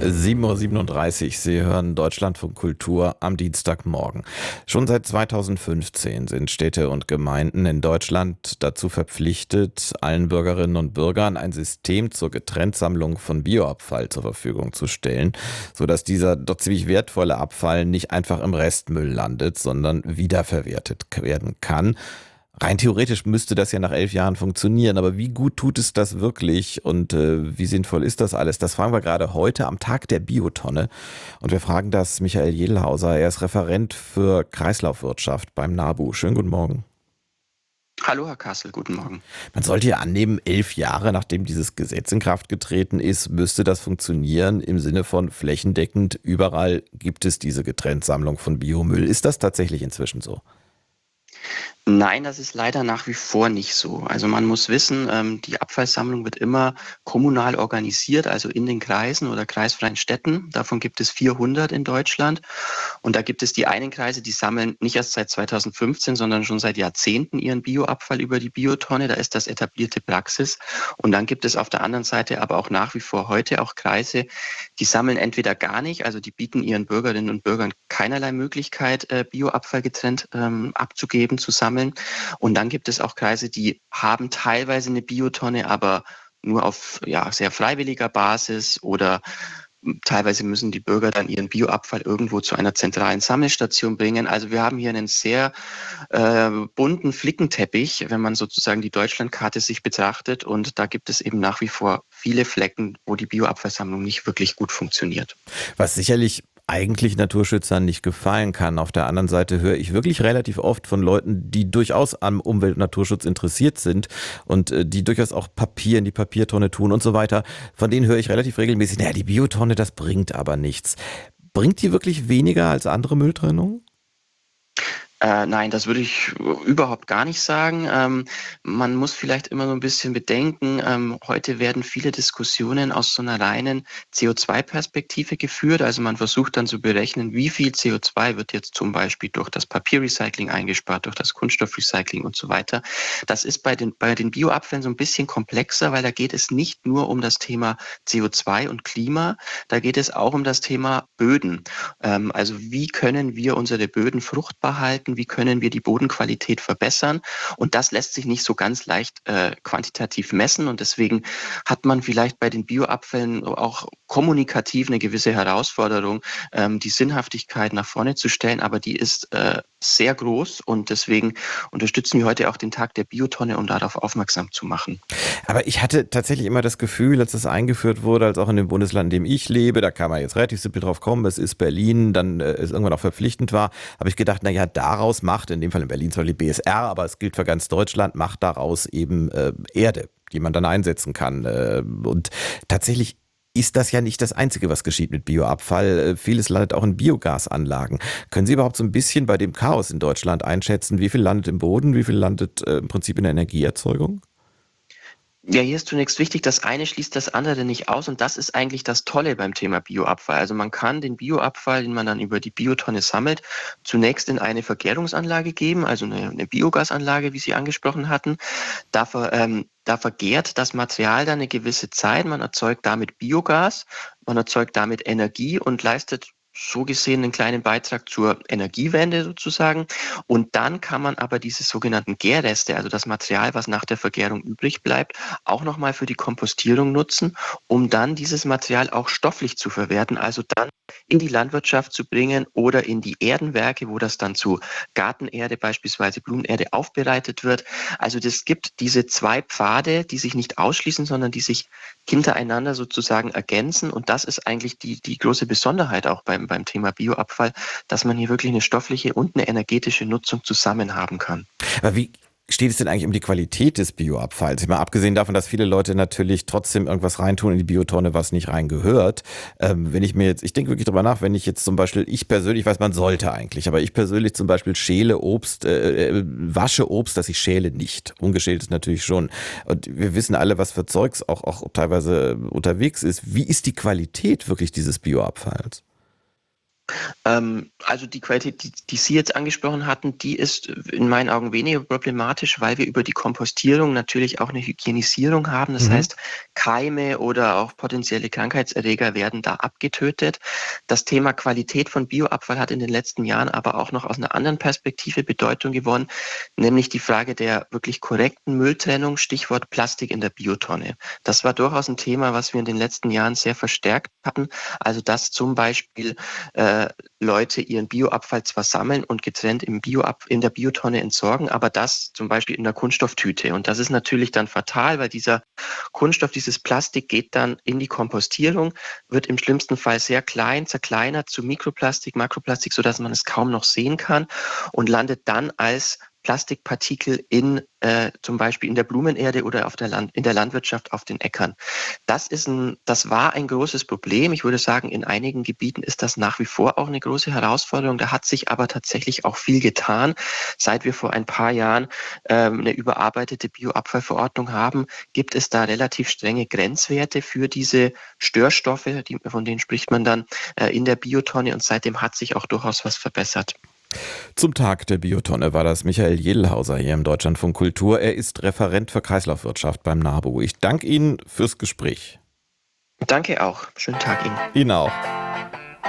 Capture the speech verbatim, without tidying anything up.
sieben Uhr siebenunddreißig, Sie hören Deutschlandfunk Kultur am Dienstagmorgen. Schon seit zweitausendfünfzehn sind Städte und Gemeinden in Deutschland dazu verpflichtet, allen Bürgerinnen und Bürgern ein System zur Getrenntsammlung von Bioabfall zur Verfügung zu stellen, sodass dieser doch ziemlich wertvolle Abfall nicht einfach im Restmüll landet, sondern wiederverwertet werden kann. Rein theoretisch müsste das ja nach elf Jahren funktionieren, aber wie gut tut es das wirklich und äh, wie sinnvoll ist das alles? Das fragen wir gerade heute am Tag der Biotonne und wir fragen das Michael Jedelhauser. Er ist Referent für Kreislaufwirtschaft beim NABU. Schönen guten Morgen. Hallo Herr Kassel, guten Morgen. Man sollte ja annehmen, elf Jahre nachdem dieses Gesetz in Kraft getreten ist, müsste das funktionieren im Sinne von flächendeckend. Überall gibt es diese Getrenntsammlung von Biomüll. Ist das tatsächlich inzwischen so? Nein, das ist leider nach wie vor nicht so. Also man muss wissen, ähm, die Abfallsammlung wird immer kommunal organisiert, also in den Kreisen oder kreisfreien Städten. Davon gibt es vierhundert in Deutschland. Und da gibt es die einen Kreise, die sammeln nicht erst seit zweitausendfünfzehn, sondern schon seit Jahrzehnten ihren Bioabfall über die Biotonne. Da ist das etablierte Praxis. Und dann gibt es auf der anderen Seite aber auch nach wie vor heute auch Kreise, die sammeln entweder gar nicht, also die bieten ihren Bürgerinnen und Bürgern keinerlei Möglichkeit, äh, Bioabfall getrennt ähm, abzugeben, zu sammeln. Und dann gibt es auch Kreise, die haben teilweise eine Biotonne, aber nur auf ja, sehr freiwilliger Basis oder teilweise müssen die Bürger dann ihren Bioabfall irgendwo zu einer zentralen Sammelstation bringen. Also wir haben hier einen sehr äh, bunten Flickenteppich, wenn man sozusagen die Deutschlandkarte sich betrachtet. Und da gibt es eben nach wie vor viele Flecken, wo die Bioabfallsammlung nicht wirklich gut funktioniert. Was sicherlich eigentlich Naturschützern nicht gefallen kann. Auf der anderen Seite höre ich wirklich relativ oft von Leuten, die durchaus am Umwelt- und Naturschutz interessiert sind und äh, die durchaus auch Papier in die Papiertonne tun und so weiter. Von denen höre ich relativ regelmäßig, naja, die Biotonne, das bringt aber nichts. Bringt die wirklich weniger als andere Mülltrennung? Äh, nein, das würde ich überhaupt gar nicht sagen. Ähm, man muss vielleicht immer so ein bisschen bedenken, ähm, heute werden viele Diskussionen aus so einer reinen C O zwei Perspektive geführt. Also man versucht dann zu berechnen, wie viel C O zwei wird jetzt zum Beispiel durch das Papierrecycling eingespart, durch das Kunststoffrecycling und so weiter. Das ist bei den, bei den Bioabfällen so ein bisschen komplexer, weil da geht es nicht nur um das Thema C O zwei und Klima, da geht es auch um das Thema Böden. Ähm, also wie können wir unsere Böden fruchtbar halten? Wie können wir die Bodenqualität verbessern? Und das lässt sich nicht so ganz leicht äh, quantitativ messen. Und deswegen hat man vielleicht bei den Bioabfällen auch kommunikativ eine gewisse Herausforderung, ähm, die Sinnhaftigkeit nach vorne zu stellen. Aber die ist äh, sehr groß. Und deswegen unterstützen wir heute auch den Tag der Biotonne, um darauf aufmerksam zu machen. Aber ich hatte tatsächlich immer das Gefühl, als das eingeführt wurde, als auch in dem Bundesland, in dem ich lebe, da kann man jetzt relativ simpel drauf kommen, es ist Berlin, dann äh, es irgendwann auch verpflichtend war, habe ich gedacht, naja, daraus macht, in dem Fall in Berlin zwar die B S R, aber es gilt für ganz Deutschland, macht daraus eben äh, Erde, die man dann einsetzen kann. Äh, und tatsächlich ist das ja nicht das Einzige, was geschieht mit Bioabfall. Äh, Vieles landet auch in Biogasanlagen. Können Sie überhaupt so ein bisschen bei dem Chaos in Deutschland einschätzen, wie viel landet im Boden, wie viel landet äh, im Prinzip in der Energieerzeugung? Ja, hier ist zunächst wichtig, das eine schließt das andere nicht aus und das ist eigentlich das Tolle beim Thema Bioabfall. Also man kann den Bioabfall, den man dann über die Biotonne sammelt, zunächst in eine Vergärungsanlage geben, also eine, eine Biogasanlage, wie Sie angesprochen hatten. Da, ver, ähm, da vergärt das Material dann eine gewisse Zeit, man erzeugt damit Biogas, man erzeugt damit Energie und leistet so gesehen einen kleinen Beitrag zur Energiewende sozusagen. Und dann kann man aber diese sogenannten Gärreste, also das Material, was nach der Vergärung übrig bleibt, auch nochmal für die Kompostierung nutzen, um dann dieses Material auch stofflich zu verwerten, also dann in die Landwirtschaft zu bringen oder in die Erdenwerke, wo das dann zu Gartenerde, beispielsweise Blumenerde, aufbereitet wird. Also das gibt diese zwei Pfade, die sich nicht ausschließen, sondern die sich hintereinander sozusagen ergänzen. Und das ist eigentlich die, die große Besonderheit auch beim, beim Thema Bioabfall, dass man hier wirklich eine stoffliche und eine energetische Nutzung zusammen haben kann. Aber wie steht es denn eigentlich um die Qualität des Bioabfalls? Mal abgesehen davon, dass viele Leute natürlich trotzdem irgendwas reintun in die Biotonne, was nicht reingehört. Ähm, wenn ich mir jetzt, ich denke wirklich drüber nach, wenn ich jetzt zum Beispiel, ich persönlich weiß, man sollte eigentlich, aber ich persönlich zum Beispiel schäle Obst, äh, wasche Obst, das ich schäle nicht. Ungeschält ist natürlich schon. Und wir wissen alle, was für Zeugs auch, auch teilweise unterwegs ist. Wie ist die Qualität wirklich dieses Bioabfalls? Ähm, also die Qualität, die, die Sie jetzt angesprochen hatten, die ist in meinen Augen weniger problematisch, weil wir über die Kompostierung natürlich auch eine Hygienisierung haben. Das Mhm. heißt, Keime oder auch potenzielle Krankheitserreger werden da abgetötet. Das Thema Qualität von Bioabfall hat in den letzten Jahren aber auch noch aus einer anderen Perspektive Bedeutung gewonnen, nämlich die Frage der wirklich korrekten Mülltrennung, Stichwort Plastik in der Biotonne. Das war durchaus ein Thema, was wir in den letzten Jahren sehr verstärkt hatten. Also dass zum Beispiel äh, Leute ihren Bioabfall zwar sammeln und getrennt im Bioab in der Biotonne entsorgen, aber das zum Beispiel in der Kunststofftüte. Und das ist natürlich dann fatal, weil dieser Kunststoff, dieses Plastik geht dann in die Kompostierung, wird im schlimmsten Fall sehr klein, zerkleinert zu Mikroplastik, Makroplastik, sodass man es kaum noch sehen kann und landet dann als Plastikpartikel in äh, zum Beispiel in der Blumenerde oder auf der Land in der Landwirtschaft auf den Äckern. Das ist ein, das war ein großes Problem. Ich würde sagen, in einigen Gebieten ist das nach wie vor auch eine große Herausforderung. Da hat sich aber tatsächlich auch viel getan. Seit wir vor ein paar Jahren ähm, eine überarbeitete Bioabfallverordnung haben, gibt es da relativ strenge Grenzwerte für diese Störstoffe, die, von denen spricht man dann äh, in der Biotonne und seitdem hat sich auch durchaus was verbessert. Zum Tag der Biotonne war das Michael Jedelhauser hier im Deutschlandfunk Kultur. Er ist Referent für Kreislaufwirtschaft beim NABU. Ich danke Ihnen fürs Gespräch. Danke auch. Schönen Tag Ihnen. Ihnen auch.